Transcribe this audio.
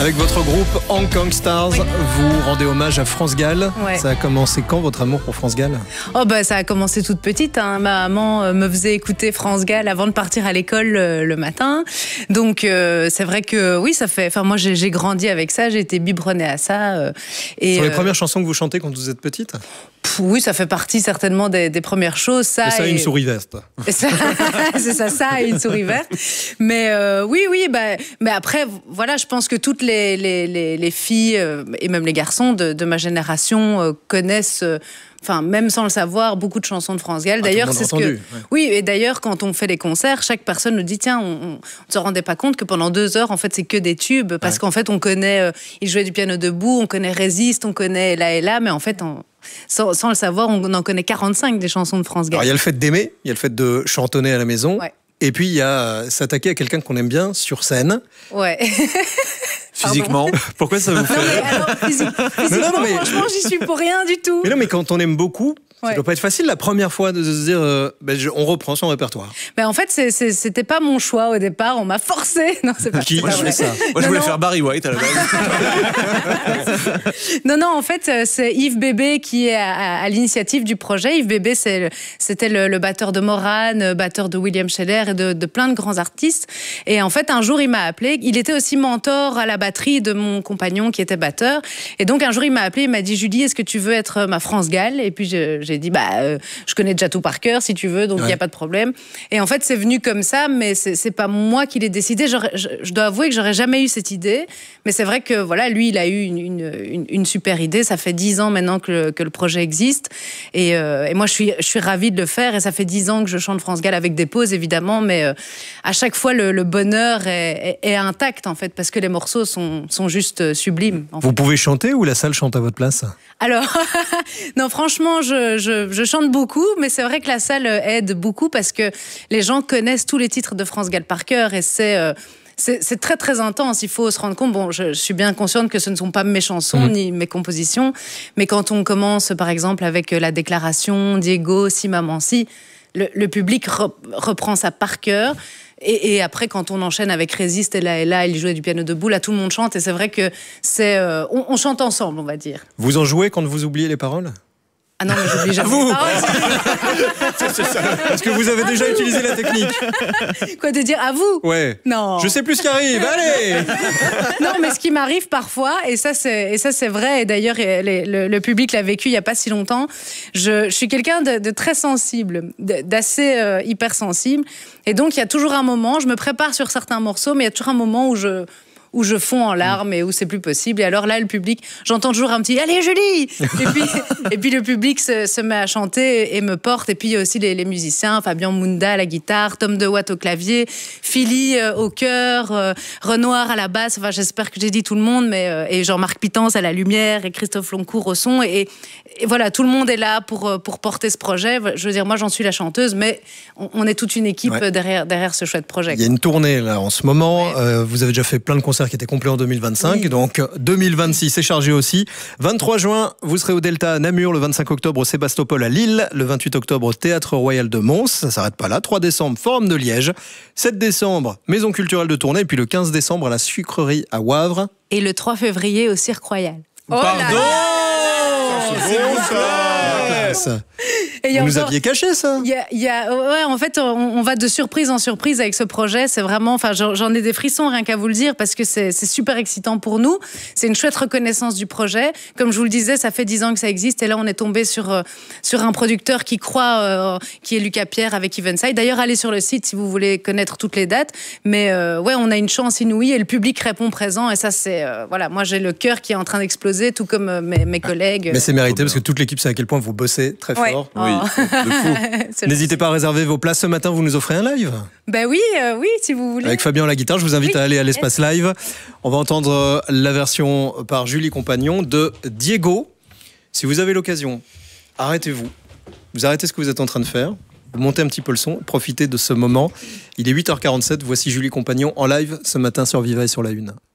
Avec votre groupe Hong Kong Stars, vous rendez hommage à France Gall. Ouais. Ça a commencé quand, votre amour pour France Gall ? Ça a commencé toute petite. Ma maman me faisait écouter France Gall avant de partir à l'école le matin. Donc c'est vrai que oui, ça fait. Enfin moi j'ai grandi avec ça, j'ai été biberonnée à ça. Et les premières chansons que vous chantez quand vous êtes petite ? Oui, ça fait partie certainement des premières choses. Ça et une souris verte. C'est ça et une souris verte. Mais oui, mais après, voilà, je pense que toutes les filles et même les garçons de ma génération connaissent... Enfin, même sans le savoir, beaucoup de chansons de France Gall. D'ailleurs, c'est ce que. Ouais. Oui, et d'ailleurs, quand on fait les concerts, chaque personne nous dit tiens, on ne se rendait pas compte que pendant 2 heures, en fait, c'est que des tubes. Parce qu'en fait, on connaît. Il jouait du piano debout, on connaît Résiste, on connaît Là et Là, mais en fait, sans le savoir, on en connaît 45 des chansons de France Gall. Alors, il y a le fait d'aimer, il y a le fait de chantonner à la maison. Ouais. Et puis, il y a s'attaquer à quelqu'un qu'on aime bien sur scène. Ouais. Physiquement, pourquoi ça vous fait Non, mais alors, physiquement, mais... franchement, j'y suis pour rien du tout. Mais non, mais quand on aime beaucoup, ça Ouais. doit pas être facile la première fois de se dire on reprend son répertoire. Mais en fait, c'était pas mon choix au départ, on m'a forcé. Non, c'est pas Qui c'est pas vrai. ça Moi, je voulais faire Barry White à la base. Non, en fait, c'est Yves Bébé qui est à l'initiative du projet. Yves Bébé, c'était le batteur de Morane, batteur de William Scheller et de plein de grands artistes. Et en fait, un jour, il m'a appelé. Il était aussi mentor à la batterie de mon compagnon qui était batteur. Et donc, un jour, il m'a appelé, il m'a dit Julie, est-ce que tu veux être ma France Gall ? Et puis, j'ai dit je connais déjà tout par cœur si tu veux, donc il n'y a pas de problème. Et en fait, c'est venu comme ça, mais c'est pas moi qui l'ai décidé. Je dois avouer que j'aurais jamais eu cette idée. Mais c'est vrai que voilà, lui, il a eu une super idée. Ça fait 10 ans maintenant que le projet existe. Et moi, je suis ravie de le faire. Et ça fait 10 ans que je chante France Gall avec des pauses, évidemment. Mais à chaque fois, le bonheur est intact, en fait, parce que les morceaux sont juste sublimes. Vous pouvez chanter ou la salle chante à votre place ? Alors, non, franchement, je chante beaucoup, mais c'est vrai que la salle aide beaucoup parce que les gens connaissent tous les titres de France Gall par cœur et c'est très très intense, il faut se rendre compte. Bon, je suis bien consciente que ce ne sont pas mes chansons ni mes compositions, mais quand on commence par exemple avec La Déclaration, Diego, Si Maman Si, le public reprend ça par cœur. Et après, quand on enchaîne avec Résiste et Là, il jouait du piano debout, là tout le monde chante et c'est vrai que on chante ensemble, on va dire. Vous en jouez quand vous oubliez les paroles ? Ah non, mais j'oublie jamais les paroles. C'est ça. Parce que vous avez déjà utilisé la technique. Quoi, de dire à vous ? Ouais. Non. Je sais plus ce qui arrive, allez. Non, mais ce qui m'arrive parfois, et ça c'est vrai, et d'ailleurs le public l'a vécu il n'y a pas si longtemps, je suis quelqu'un de très sensible, d'assez hypersensible, et donc il y a toujours un moment, je me prépare sur certains morceaux, mais il y a toujours un moment où je fonds en larmes et où c'est plus possible. Et alors là, le public, j'entends toujours un petit « Allez, Julie !» Et puis le public se met à chanter et me porte. Et puis il y a aussi les musiciens, Fabien Mounda à la guitare, Tom DeWatt au clavier, Philly au chœur, Renoir à la basse. Enfin, j'espère que j'ai dit tout le monde, mais et Jean-Marc Pitance à la lumière et Christophe Loncourt au son. Et voilà, tout le monde est là pour porter ce projet. Je veux dire, moi, j'en suis la chanteuse, mais on est toute une équipe derrière ce chouette projet. Il y a une tournée là en ce moment. Ouais. Vous avez déjà fait plein de concerts qui étaient complets en 2025. Oui. Donc 2026 c'est chargé aussi. 23 juin, vous serez au Delta à Namur. Le 25 octobre au Sébastopol à Lille. Le 28 octobre au Théâtre Royal de Mons. Ça s'arrête pas là. 3 décembre, Forum de Liège. 7 décembre, Maison culturelle de Tournai. Et puis le 15 décembre à la Sucrerie à Wavre. Et le 3 février au Cirque Royal. Pardon. C'est bon ça. Et vous nous aviez caché ça. En fait, on va de surprise en surprise avec ce projet. C'est vraiment, enfin, j'en ai des frissons rien qu'à vous le dire parce que c'est super excitant pour nous. C'est une chouette reconnaissance du projet. Comme je vous le disais, ça fait 10 ans que ça existe et là, on est tombé sur un producteur qui croit, qui est Lucas Pierre avec Evenside. D'ailleurs, allez sur le site si vous voulez connaître toutes les dates. Mais on a une chance inouïe et le public répond présent et ça, c'est voilà. Moi, j'ai le cœur qui est en train d'exploser, tout comme mes collègues. Mais c'est mérité parce que toute l'équipe sait à quel point vous bossez très fort. Oui, de fou. N'hésitez pas à réserver vos places. Ce matin, vous nous offrez un live. Ben oui, si vous voulez. Avec Fabien à la guitare, je vous invite à aller à l'espace live. On va entendre la version par Julie Compagnon de Diego. Si vous avez l'occasion, arrêtez-vous. Vous arrêtez ce que vous êtes en train de faire. Vous montez un petit peu le son. Profitez de ce moment. Il est 8h47. Voici Julie Compagnon en live ce matin sur Viva et sur La Une.